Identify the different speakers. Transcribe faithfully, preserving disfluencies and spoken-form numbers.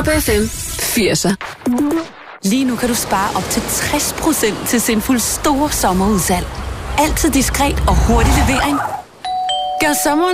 Speaker 1: Top F M firser.
Speaker 2: Lige nu kan du spare op til tres procent til Sinful store sommerudsalg. Altid diskret og hurtig levering. Gør sommeren